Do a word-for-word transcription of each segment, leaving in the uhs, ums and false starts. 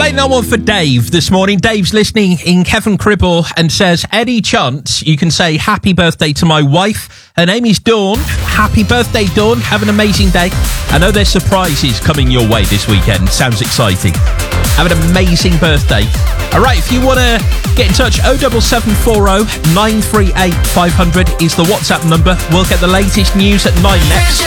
Playing that one for Dave this morning. Dave's listening in Kevin Cribble and says, any chance you can say happy birthday to my wife? Her name is Dawn. Happy birthday, Dawn. Have an amazing day. I know there's surprises coming your way this weekend. Sounds exciting. Have an amazing birthday. All right, if you want to get in touch, oh seven seven four oh nine three eight five hundred is the WhatsApp number. We'll get the latest news at nine next.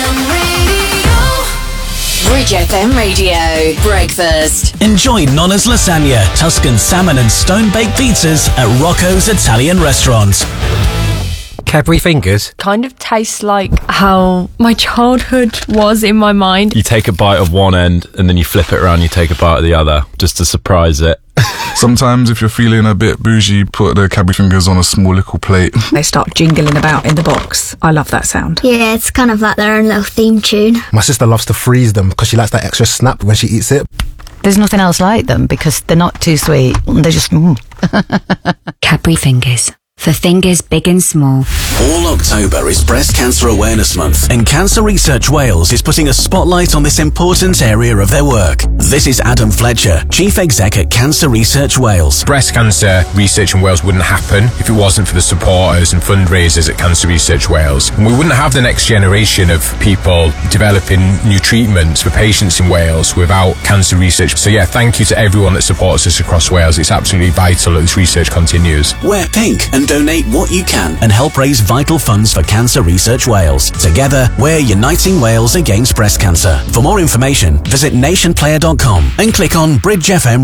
Bridge F M Radio Breakfast. Enjoy Nonna's lasagna, Tuscan salmon and stone-baked pizzas at Rocco's Italian Restaurant. Cadbury Fingers kind of tastes like how my childhood was in my mind. You take a bite of one end and then you flip it around, you take a bite of the other just to surprise it. Sometimes if you're feeling a bit bougie, put the Cadbury Fingers on a small little plate. They start jingling about in the box. I love that sound. Yeah, it's kind of like their own little theme tune. My sister loves to freeze them because she likes that extra snap when she eats it. There's nothing else like them because they're not too sweet. They're just... Mm. Cadbury Fingers. For fingers big and small. All October is Breast Cancer Awareness Month, and Cancer Research Wales is putting a spotlight on this important area of their work. This is Adam Fletcher, Chief Exec at Cancer Research Wales. Breast cancer research in Wales wouldn't happen if it wasn't for the supporters and fundraisers at Cancer Research Wales. And we wouldn't have the next generation of people developing new treatments for patients in Wales without cancer research. So yeah, thank you to everyone that supports us across Wales. It's absolutely vital that this research continues. Wear pink and donate what you can and help raise vital funds for Cancer Research Wales. Together, we're uniting Wales against breast cancer. For more information, visit nation player dot com and click on Bridge F M